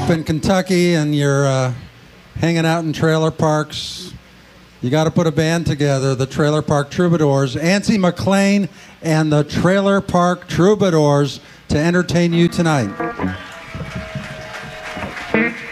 up in Kentucky and you're hanging out in trailer parks, you got to put a band together, the Trailer Park Troubadours. Antsy McLean and the Trailer Park Troubadours to entertain you tonight.